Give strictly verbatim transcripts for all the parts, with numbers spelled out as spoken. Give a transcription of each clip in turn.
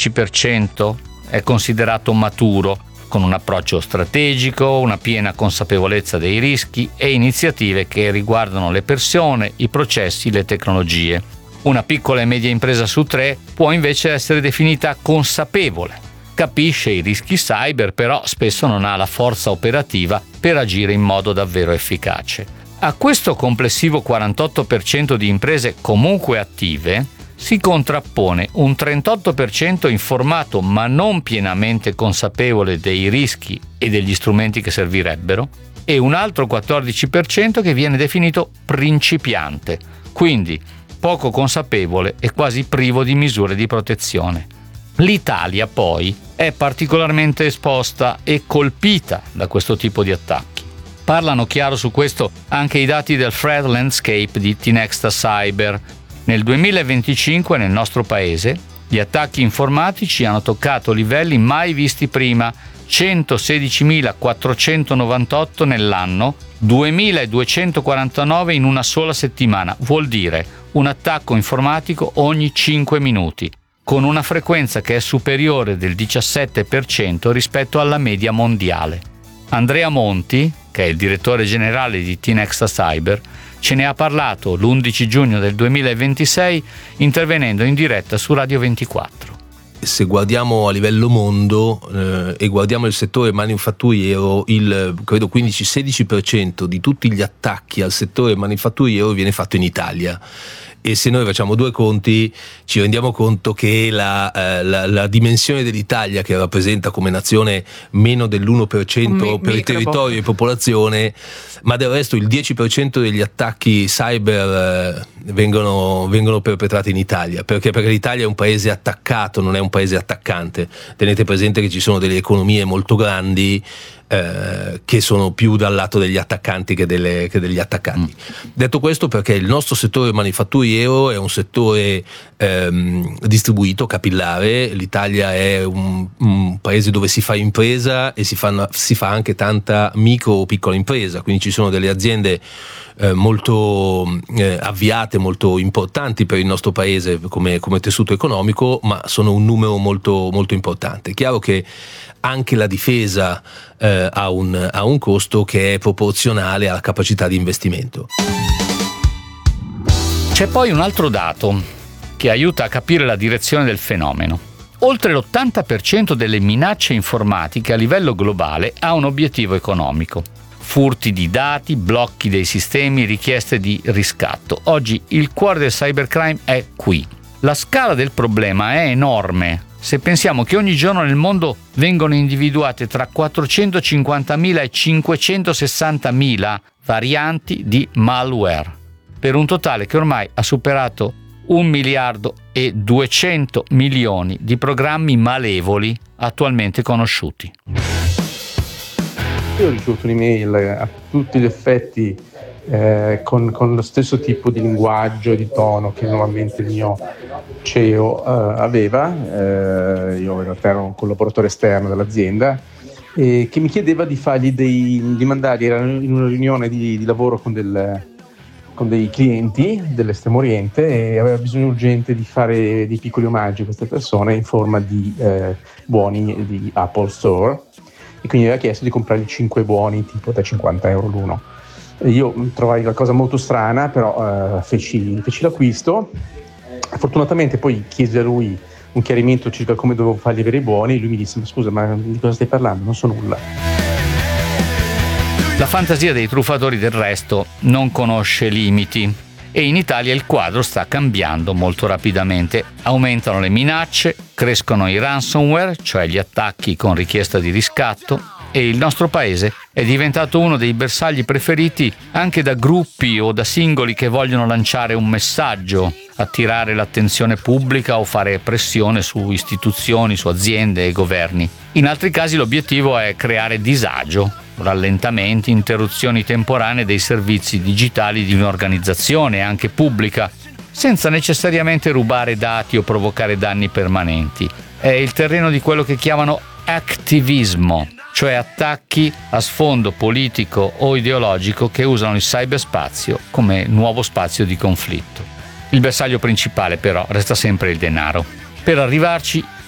quattordici per cento è considerato maturo, con un approccio strategico, una piena consapevolezza dei rischi e iniziative che riguardano le persone, i processi, le tecnologie. Una piccola e media impresa su tre può invece essere definita consapevole. Capisce i rischi cyber, però spesso non ha la forza operativa per agire in modo davvero efficace. A questo complessivo quarantotto per cento di imprese comunque attive si contrappone un trentotto per cento informato ma non pienamente consapevole dei rischi e degli strumenti che servirebbero e un altro quattordici per cento che viene definito principiante, quindi poco consapevole e quasi privo di misure di protezione. L'Italia poi è particolarmente esposta e colpita da questo tipo di attacchi. Parlano chiaro su questo anche i dati del Threat Landscape di Tinexta Cyber. Nel duemilaventicinque nel nostro paese gli attacchi informatici hanno toccato livelli mai visti prima, centosedicimilaquattrocentonovantotto nell'anno, duemiladuecentoquarantanove in una sola settimana, vuol dire un attacco informatico ogni cinque minuti, con una frequenza che è superiore del diciassette per cento rispetto alla media mondiale. Andrea Monti, che è il direttore generale di Tinexta Cyber, ce ne ha parlato l'undici giugno del duemilaventisei intervenendo in diretta su Radio ventiquattro. Se guardiamo a livello mondo eh, e guardiamo il settore manifatturiero, il credo quindici sedici per cento di tutti gli attacchi al settore manifatturiero viene fatto in Italia. E se noi facciamo due conti ci rendiamo conto che la, eh, la, la dimensione dell'Italia, che rappresenta come nazione meno dell'uno per cento Mi, per il territorio e popolazione, ma del resto il dieci per cento degli attacchi cyber eh, vengono, vengono perpetrati in Italia. Perché? Perché l'Italia è un paese attaccato, non è un paese attaccante. Tenete presente che ci sono delle economie molto grandi Eh, che sono più dal lato degli attaccanti che, delle, che degli attaccanti. Mm. Detto questo, perché il nostro settore manifatturiero è un settore ehm, distribuito, capillare. L'Italia è un, un paese dove si fa impresa e si fa, si fa anche tanta micro o piccola impresa, quindi ci sono delle aziende eh, molto eh, avviate, molto importanti per il nostro paese come, come tessuto economico, ma sono un numero molto, molto importante. È chiaro che anche la difesa eh, ha, un, ha un costo che è proporzionale alla capacità di investimento. C'è poi un altro dato che aiuta a capire la direzione del fenomeno. Oltre l'ottanta per cento delle minacce informatiche a livello globale ha un obiettivo economico. Furti di dati, blocchi dei sistemi, richieste di riscatto. Oggi il cuore del cybercrime è qui. La scala del problema è enorme. Se pensiamo che ogni giorno nel mondo vengono individuate tra quattrocentocinquantamila e cinquecentosessantamila varianti di malware, per un totale che ormai ha superato un miliardo e duecento milioni di programmi malevoli attualmente conosciuti. Io ho ricevuto un'email a tutti gli effetti eh, con, con lo stesso tipo di linguaggio e di tono che normalmente il mio C E O eh, aveva. Eh, io in realtà ero un collaboratore esterno dell'azienda e che mi chiedeva di fargli dei, di mandarli, era in una riunione di, di lavoro con, del, con dei clienti dell'Estremo Oriente e aveva bisogno urgente di fare dei piccoli omaggi a queste persone in forma di eh, buoni di Apple Store, e quindi aveva chiesto di comprargli cinque buoni tipo da cinquanta euro l'uno. E io trovai la cosa molto strana, però eh, feci, feci l'acquisto. Fortunatamente poi chiesi a lui un chiarimento circa come dovevo fargli avere i buoni e lui mi disse: ma scusa, ma di cosa stai parlando? Non so nulla. La fantasia dei truffatori del resto non conosce limiti e in Italia il quadro sta cambiando molto rapidamente. Aumentano le minacce, crescono i ransomware, cioè gli attacchi con richiesta di riscatto, e il nostro paese è diventato uno dei bersagli preferiti anche da gruppi o da singoli che vogliono lanciare un messaggio, attirare l'attenzione pubblica o fare pressione su istituzioni, su aziende e governi. In altri casi l'obiettivo è creare disagio, rallentamenti, interruzioni temporanee dei servizi digitali di un'organizzazione, anche pubblica, senza necessariamente rubare dati o provocare danni permanenti. È il terreno di quello che chiamano attivismo, cioè attacchi a sfondo politico o ideologico che usano il cyberspazio come nuovo spazio di conflitto. Il bersaglio principale però resta sempre il denaro. Per arrivarci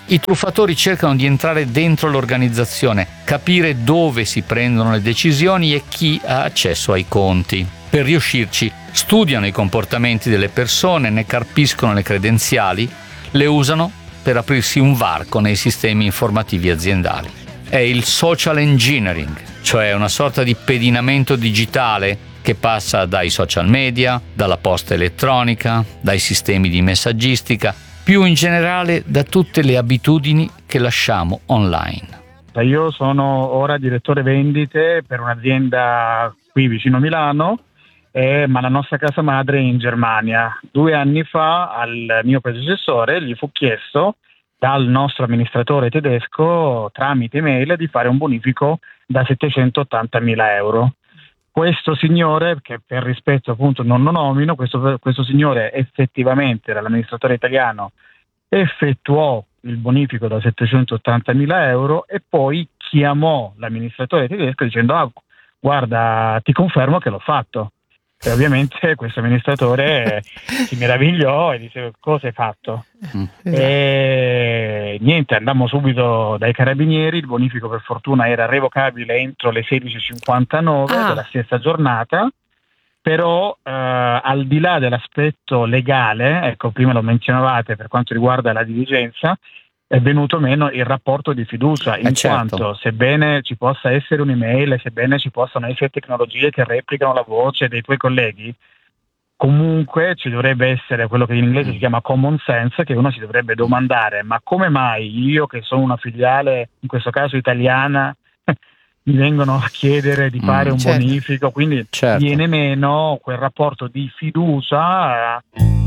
I truffatori cercano di entrare dentro l'organizzazione, capire dove si prendono le decisioni e chi ha accesso ai conti. Per riuscirci, studiano i comportamenti delle persone, ne carpiscono le credenziali, le usano per aprirsi un varco nei sistemi informativi aziendali. È il social engineering, cioè una sorta di pedinamento digitale che passa dai social media, dalla posta elettronica, dai sistemi di messaggistica, più in generale da tutte le abitudini che lasciamo online. Io sono ora direttore vendite per un'azienda qui vicino a Milano, eh, ma la nostra casa madre è in Germania. Due anni fa al mio predecessore gli fu chiesto dal nostro amministratore tedesco tramite email di fare un bonifico da settecentottantamila euro. Questo signore, che per rispetto appunto non lo nomino, questo, questo signore effettivamente dall'amministratore italiano effettuò il bonifico da settecentottantamila euro e poi chiamò l'amministratore tedesco dicendo ah, guarda, ti confermo che l'ho fatto. E ovviamente questo amministratore si meravigliò e disse cosa hai fatto? Mm. E niente, andammo subito dai carabinieri, il bonifico per fortuna era revocabile entro le sedici e cinquantanove ah. della stessa giornata, però eh, al di là dell'aspetto legale, ecco prima lo menzionavate per quanto riguarda la diligenza, è venuto meno il rapporto di fiducia, in eh certo. quanto sebbene ci possa essere un'email, sebbene ci possano essere tecnologie che replicano la voce dei tuoi colleghi, comunque ci dovrebbe essere quello che in inglese si chiama common sense, che uno si dovrebbe domandare ma come mai io che sono una filiale, in questo caso italiana, mi vengono a chiedere di fare mm, un certo. bonifico, quindi certo. viene meno quel rapporto di fiducia.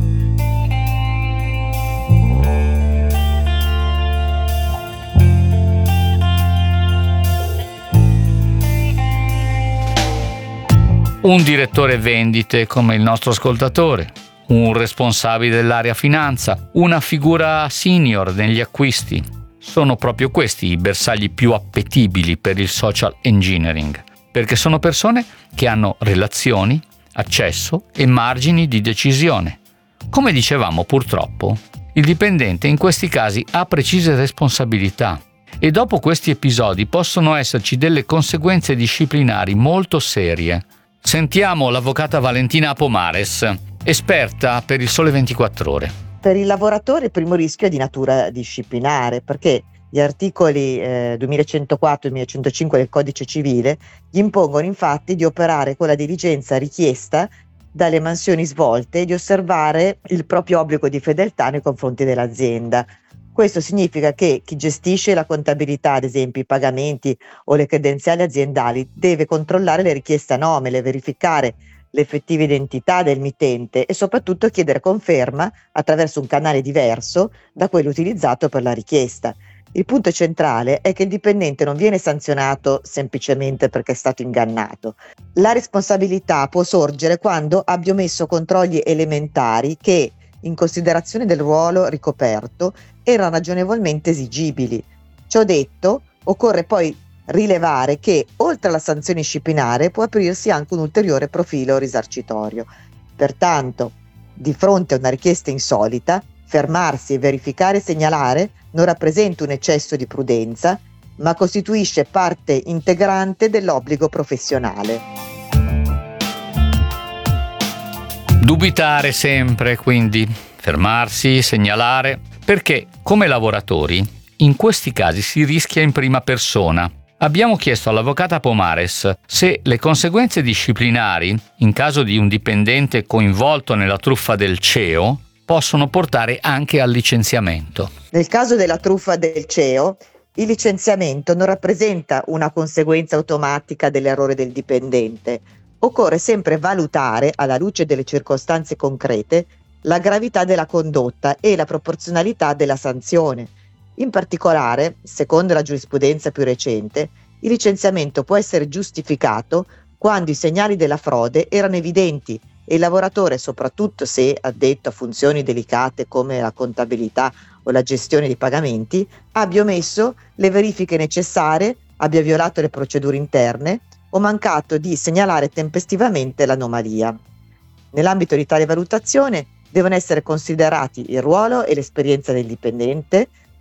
Un direttore vendite come il nostro ascoltatore, un responsabile dell'area finanza, una figura senior negli acquisti. Sono proprio questi i bersagli più appetibili per il social engineering, perché sono persone che hanno relazioni, accesso e margini di decisione. Come dicevamo, purtroppo, il dipendente in questi casi ha precise responsabilità e dopo questi episodi possono esserci delle conseguenze disciplinari molto serie. Sentiamo l'avvocata Valentina Pomares, esperta per il Sole ventiquattro Ore. Per il lavoratore il primo rischio è di natura disciplinare, perché gli articoli eh, duemilacentoquattro e duemilacentocinque del Codice Civile gli impongono infatti di operare con la diligenza richiesta dalle mansioni svolte e di osservare il proprio obbligo di fedeltà nei confronti dell'azienda. Questo significa che chi gestisce la contabilità, ad esempio i pagamenti o le credenziali aziendali, deve controllare le richieste anomale, verificare l'effettiva identità del mittente e soprattutto chiedere conferma attraverso un canale diverso da quello utilizzato per la richiesta. Il punto centrale è che il dipendente non viene sanzionato semplicemente perché è stato ingannato. La responsabilità può sorgere quando abbia omesso controlli elementari che, in considerazione del ruolo ricoperto, erano ragionevolmente esigibili. Ciò detto, occorre poi rilevare che, oltre alla sanzione disciplinare, può aprirsi anche un ulteriore profilo risarcitorio. Pertanto, di fronte a una richiesta insolita, fermarsi e verificare e segnalare non rappresenta un eccesso di prudenza, ma costituisce parte integrante dell'obbligo professionale. Dubitare sempre, quindi, fermarsi, segnalare, perché come lavoratori in questi casi si rischia in prima persona. Abbiamo chiesto all'avvocata Pomares se le conseguenze disciplinari, in caso di un dipendente coinvolto nella truffa del C E O, possono portare anche al licenziamento. Nel caso della truffa del C E O, il licenziamento non rappresenta una conseguenza automatica dell'errore del dipendente. Occorre sempre valutare, alla luce delle circostanze concrete, la gravità della condotta e la proporzionalità della sanzione. In particolare, secondo la giurisprudenza più recente, il licenziamento può essere giustificato quando i segnali della frode erano evidenti e il lavoratore, soprattutto se addetto a funzioni delicate come la contabilità o la gestione dei pagamenti, abbia omesso le verifiche necessarie, abbia violato le procedure interne o mancato di segnalare tempestivamente l'anomalia. Nell'ambito di tale valutazione devono essere considerati il ruolo e l'esperienza del dipendente,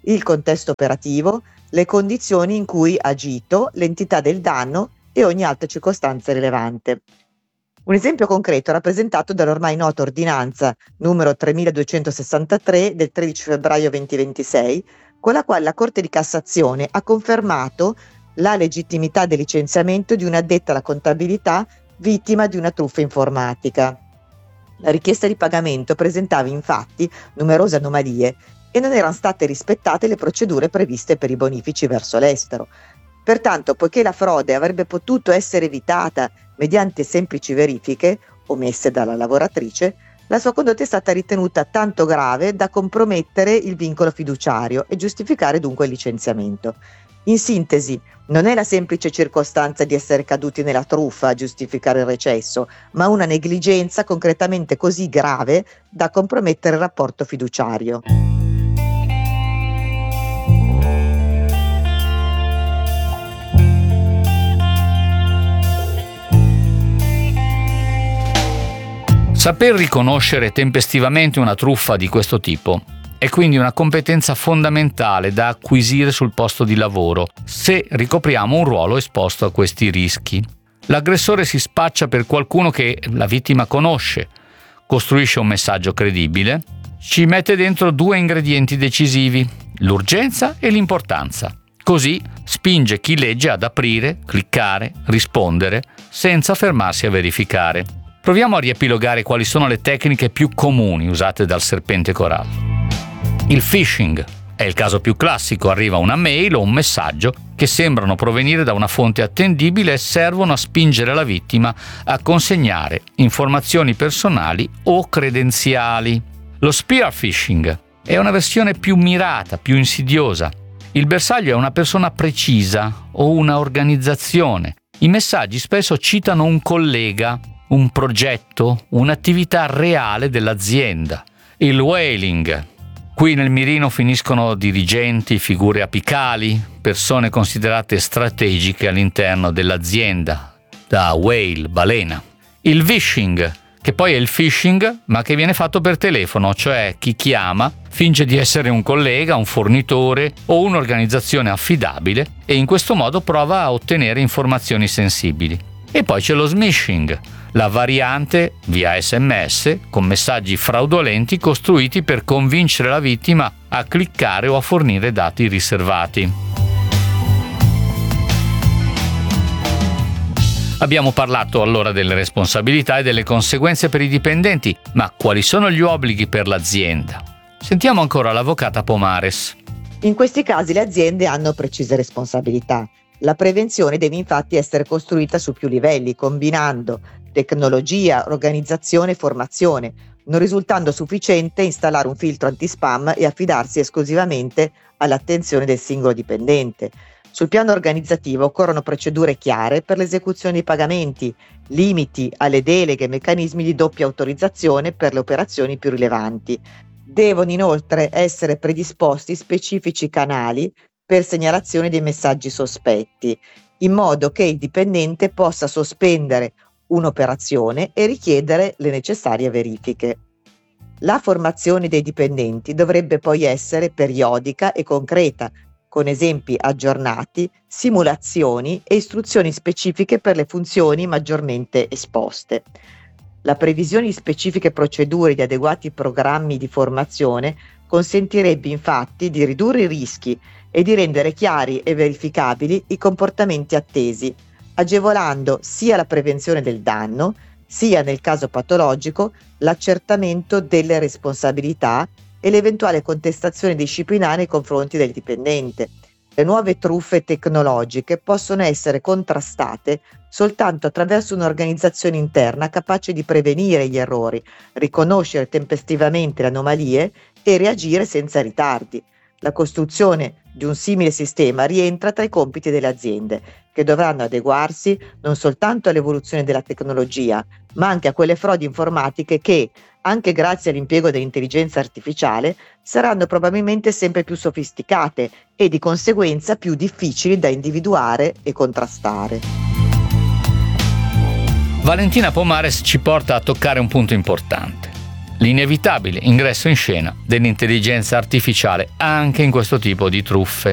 il contesto operativo, le condizioni in cui ha agito, l'entità del danno e ogni altra circostanza rilevante. Un esempio concreto è rappresentato dall'ormai nota ordinanza numero tremiladuecentosessantatré del tredici febbraio duemilaventisei, con la quale la Corte di Cassazione ha confermato la legittimità del licenziamento di un'addetta alla contabilità vittima di una truffa informatica. La richiesta di pagamento presentava infatti numerose anomalie e non erano state rispettate le procedure previste per i bonifici verso l'estero. Pertanto, poiché la frode avrebbe potuto essere evitata mediante semplici verifiche omesse dalla lavoratrice, la sua condotta è stata ritenuta tanto grave da compromettere il vincolo fiduciario e giustificare dunque il licenziamento. In sintesi, non è la semplice circostanza di essere caduti nella truffa a giustificare il recesso, ma una negligenza concretamente così grave da compromettere il rapporto fiduciario. Saper riconoscere tempestivamente una truffa di questo tipo è quindi una competenza fondamentale da acquisire sul posto di lavoro se ricopriamo un ruolo esposto a questi rischi. L'aggressore si spaccia per qualcuno che la vittima conosce, costruisce un messaggio credibile, ci mette dentro due ingredienti decisivi, l'urgenza e l'importanza. Così spinge chi legge ad aprire, cliccare, rispondere, senza fermarsi a verificare. Proviamo a riepilogare quali sono le tecniche più comuni usate dal serpente corallo. Il phishing è il caso più classico, arriva una mail o un messaggio che sembrano provenire da una fonte attendibile e servono a spingere la vittima a consegnare informazioni personali o credenziali. Lo spear phishing è una versione più mirata, più insidiosa. Il bersaglio è una persona precisa o una organizzazione. I messaggi spesso citano un collega, un progetto, un'attività reale dell'azienda. Il whaling. Qui nel mirino finiscono dirigenti, figure apicali, persone considerate strategiche all'interno dell'azienda, da whale, balena. Il vishing, che poi è il phishing, ma che viene fatto per telefono, cioè chi chiama finge di essere un collega, un fornitore o un'organizzazione affidabile e in questo modo prova a ottenere informazioni sensibili. E poi c'è lo smishing, la variante via sms con messaggi fraudolenti costruiti per convincere la vittima a cliccare o a fornire dati riservati. Abbiamo parlato allora delle responsabilità e delle conseguenze per i dipendenti, ma quali sono gli obblighi per l'azienda? Sentiamo ancora l'avvocata Pomares. In questi casi le aziende hanno precise responsabilità. La prevenzione deve infatti essere costruita su più livelli, combinando tecnologia, organizzazione e formazione, non risultando sufficiente installare un filtro anti-spam e affidarsi esclusivamente all'attenzione del singolo dipendente. Sul piano organizzativo occorrono procedure chiare per l'esecuzione dei pagamenti, limiti alle deleghe e meccanismi di doppia autorizzazione per le operazioni più rilevanti. Devono inoltre essere predisposti specifici canali per segnalazione dei messaggi sospetti, in modo che il dipendente possa sospendere un'operazione e richiedere le necessarie verifiche. La formazione dei dipendenti dovrebbe poi essere periodica e concreta, con esempi aggiornati, simulazioni e istruzioni specifiche per le funzioni maggiormente esposte. La previsione di specifiche procedure e di adeguati programmi di formazione consentirebbe infatti di ridurre i rischi e di rendere chiari e verificabili i comportamenti attesi, agevolando sia la prevenzione del danno, sia nel caso patologico l'accertamento delle responsabilità e l'eventuale contestazione disciplinare nei confronti del dipendente. Le nuove truffe tecnologiche possono essere contrastate soltanto attraverso un'organizzazione interna capace di prevenire gli errori, riconoscere tempestivamente le anomalie e reagire senza ritardi. La costruzione di un simile sistema rientra tra i compiti delle aziende, che dovranno adeguarsi non soltanto all'evoluzione della tecnologia, ma anche a quelle frodi informatiche che, anche grazie all'impiego dell'intelligenza artificiale, saranno probabilmente sempre più sofisticate e di conseguenza più difficili da individuare e contrastare. Valentina Pomares ci porta a toccare un punto importante. l'inevitabile ingresso in scena dell'intelligenza artificiale anche in questo tipo di truffe.